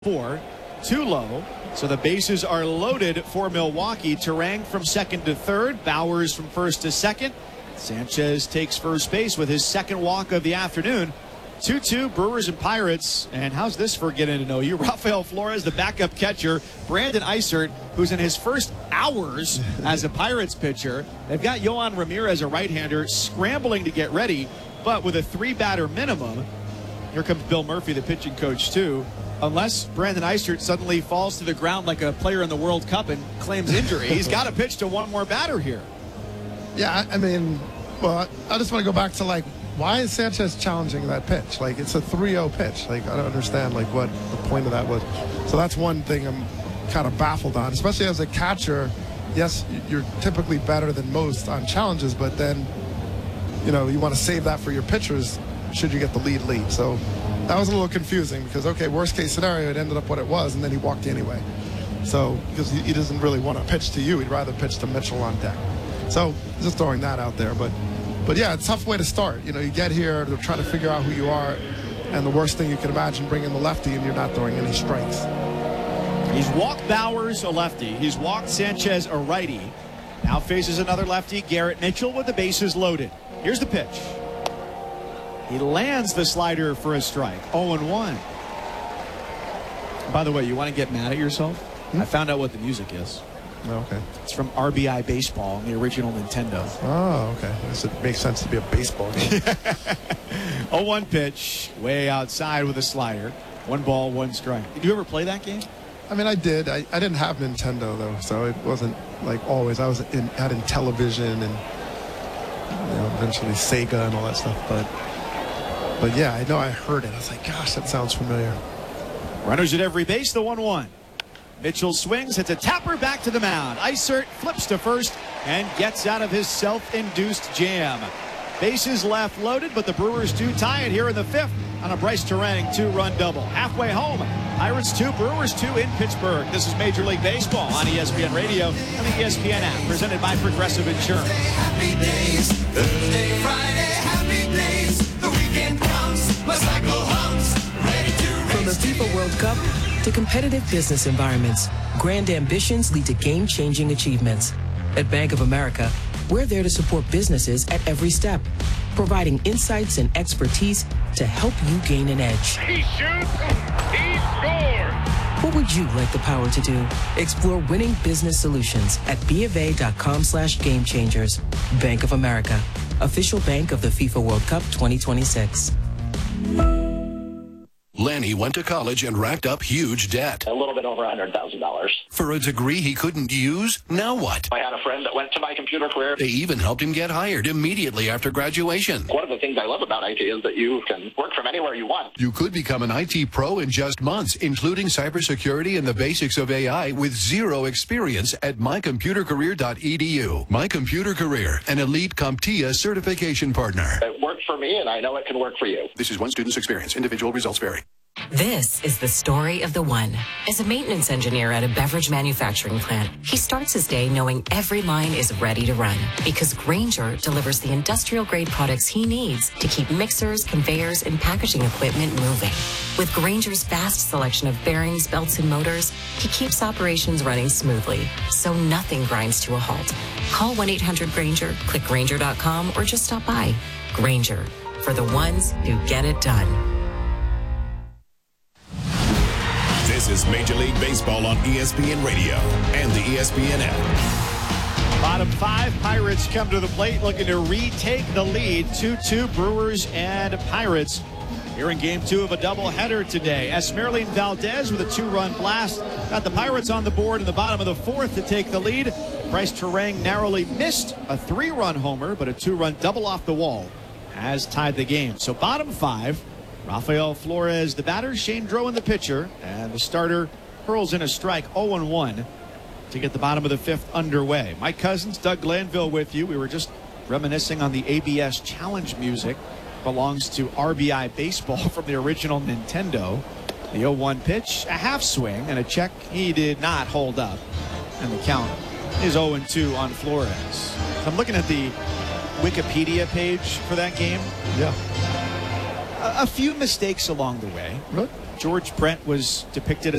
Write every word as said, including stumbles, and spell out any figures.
Four, too low. So the bases are loaded for Milwaukee. Turang from second to third. Bowers from first to second. Sanchez takes first base with his second walk of the afternoon. two two Brewers and Pirates. And how's this for getting to know you? Rafael Flores, the backup catcher. Brandon Eisert, who's in his first hours as a Pirates pitcher. They've got Yohan Ramirez, a right-hander, scrambling to get ready. But with a three-batter minimum, here comes Bill Murphy, the pitching coach, too. Unless Brandon Eisert suddenly falls to the ground like a player in the World Cup and claims injury, he's got to pitch to one more batter here. Yeah, I mean, well, I just want to go back to, like, why is Sanchez challenging that pitch? Like, it's a three oh pitch. Like, I don't understand, like, what the point of that was. So that's one thing I'm kind of baffled on, especially as a catcher. Yes, you're typically better than most on challenges, but then, you know, you want to save that for your pitchers should you get the lead lead. So that was a little confusing because, okay, worst case scenario, it ended up what it was, and then he walked anyway. So, because he, he doesn't really want to pitch to you, he'd rather pitch to Mitchell on deck. So, just throwing that out there. But, but yeah, it's a tough way to start. You know, you get here to try to figure out who you are, and the worst thing you can imagine, bringing the lefty, and you're not throwing any strikes. He's walked Bowers, a lefty. He's walked Sanchez, a righty. Now faces another lefty, Garrett Mitchell, with the bases loaded. Here's the pitch. He lands the slider for a strike. oh and one. By the way, you want to get mad at yourself? Hmm? I found out what the music is. Oh, okay. It's from R B I Baseball, the original Nintendo. Oh, okay. I guess it makes sense to be a baseball game. oh one pitch, way outside with a slider. One ball, one strike. Did you ever play that game? I mean, I did. I, I didn't have Nintendo, though, so it wasn't like always. I was in, had in television and, you know, eventually Sega and all that stuff, but... But yeah, I know I heard it. I was like, gosh, that sounds familiar. Runners at every base, the one one. Mitchell swings, hits a tapper back to the mound. Eisert flips to first and gets out of his self-induced jam. Bases left loaded, but the Brewers do tie it here in the fifth on a Bryce Turang two-run double. Halfway home, Pirates two, Brewers two in Pittsburgh. This is Major League Baseball on E S P N Radio and the E S P N app, presented by Progressive Insurance. Happy days, Thursday, Friday, happy days. The weekend comes, my cycle hums, ready to race. From the FIFA World Cup to competitive business environments, grand ambitions lead to game-changing achievements. At Bank of America, we're there to support businesses at every step, providing insights and expertise to help you gain an edge. He shoots, he scores. What would you like the power to do? Explore winning business solutions at BofA.com slash game changers. Bank of America, official bank of the FIFA World Cup twenty twenty-six. Lanny went to college and racked up huge debt. A little bit over one hundred thousand dollars. For a degree he couldn't use? Now what? I had a friend that went to My Computer Career. They even helped him get hired immediately after graduation. One of the things I love about I T is that you can work from anywhere you want. You could become an I T pro in just months, including cybersecurity and the basics of A I with zero experience at my computer career dot e d u. My Computer Career, an elite CompTIA certification partner. It worked for me, and I know it can work for you. This is one student's experience. Individual results vary. This is the story of the one. As a maintenance engineer at a beverage manufacturing plant, he starts his day knowing every line is ready to run because Grainger delivers the industrial-grade products he needs to keep mixers, conveyors, and packaging equipment moving. With Grainger's vast selection of bearings, belts, and motors, he keeps operations running smoothly, so nothing grinds to a halt. Call one eight hundred Grainger, click Grainger dot com, or just stop by. Grainger, for the ones who get it done. This is Major League Baseball on E S P N Radio and the E S P N app. Bottom five, Pirates come to the plate looking to retake the lead. two two Brewers and Pirates here in game two of a doubleheader today. Esmeralyn Valdez with a two-run blast got the Pirates on the board in the bottom of the fourth to take the lead. Bryce Turang narrowly missed a three-run homer, but a two-run double off the wall has tied the game. So bottom five, Rafael Flores, the batter, Shane Drowan, the pitcher, and the starter hurls in a strike, oh and one, to get the bottom of the fifth underway. Mike Cousins, Doug Glanville with you. We were just reminiscing on the A B S Challenge music. Belongs to R B I Baseball from the original Nintendo. The oh one pitch, a half swing, and a check he did not hold up. And the count is oh and two on Flores. I'm looking at the Wikipedia page for that game. Yeah. A, a few mistakes along the way. Really? George Brett was depicted as